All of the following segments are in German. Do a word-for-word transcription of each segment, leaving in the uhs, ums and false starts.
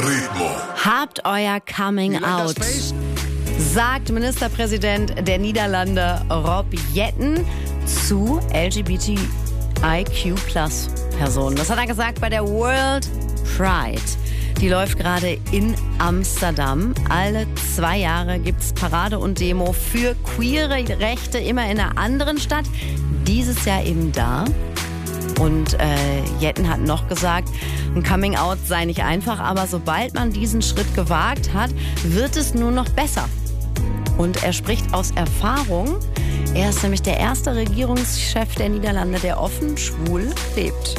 Ritmo. Habt euer Coming Out, sagt Ministerpräsident der Niederlande Rob Jetten zu L G B T I Q Plus Personen. Das hat er gesagt bei der World Pride. Die läuft gerade in Amsterdam. Alle zwei Jahre gibt es Parade und Demo für queere Rechte, immer in einer anderen Stadt. Dieses Jahr eben da. Und äh, Jetten hat noch gesagt, ein Coming-out sei nicht einfach, aber sobald man diesen Schritt gewagt hat, wird es nur noch besser. Und er spricht aus Erfahrung. Er ist nämlich der erste Regierungschef der Niederlande, der offen schwul lebt.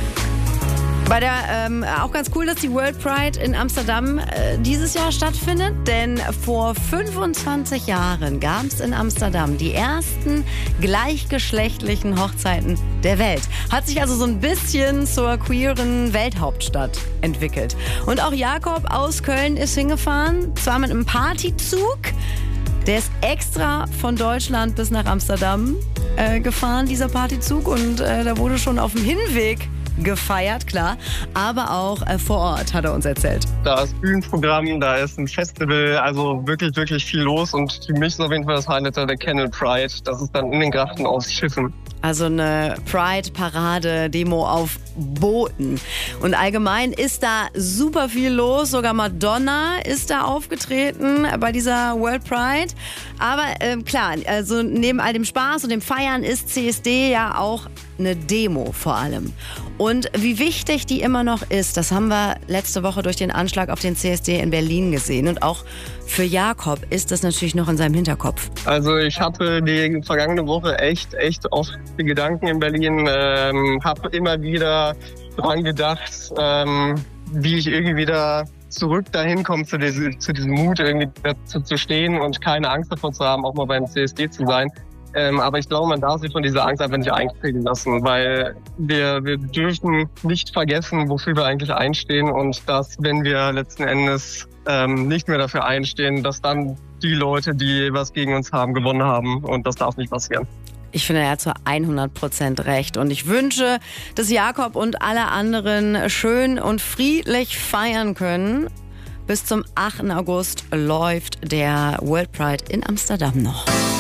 Bei der, ähm, auch ganz cool, dass die World Pride in Amsterdam äh, dieses Jahr stattfindet, denn vor fünfundzwanzig Jahren gab es in Amsterdam die ersten gleichgeschlechtlichen Hochzeiten der Welt. Hat sich also so ein bisschen zur queeren Welthauptstadt entwickelt. Und auch Jakob aus Köln ist hingefahren, zwar mit einem Partyzug. Der ist extra von Deutschland bis nach Amsterdam äh, gefahren, dieser Partyzug, und äh, da wurde schon auf dem Hinweg gefeiert, klar, aber auch äh, vor Ort, hat er uns erzählt. Da ist Bühnenprogramm, da ist ein Festival, also wirklich, wirklich viel los, und für mich ist auf jeden Fall das Highlight der Canal Pride. Das ist dann in den Grachten auf Schiffen. Also eine Pride-Parade, Demo auf Booten. Und allgemein ist da super viel los. Sogar Madonna ist da aufgetreten bei dieser World Pride. Aber ähm, klar, also neben all dem Spaß und dem Feiern ist C S D ja auch eine Demo vor allem. Und wie wichtig die immer noch ist, das haben wir letzte Woche durch den Anschlag auf den C S D in Berlin gesehen. Und auch für Jakob ist das natürlich noch in seinem Hinterkopf. Also ich hatte die vergangene Woche echt, echt oft die Gedanken in Berlin, ähm, habe immer wieder dran gedacht, ähm, wie ich irgendwie wieder zurück dahin komme, zu, diese, zu diesem Mut, irgendwie dazu zu stehen und keine Angst davon zu haben, auch mal beim C S D zu sein. Ähm, aber ich glaube, man darf sich von dieser Angst einfach nicht einkriegen lassen, weil wir, wir dürfen nicht vergessen, wofür wir eigentlich einstehen, und dass, wenn wir letzten Endes ähm, nicht mehr dafür einstehen, dass dann die Leute, die was gegen uns haben, gewonnen haben, und das darf nicht passieren. Ich finde, er hat zu hundert Prozent recht. Und ich wünsche, dass Jakob und alle anderen schön und friedlich feiern können. Bis zum achten August läuft der World Pride in Amsterdam noch.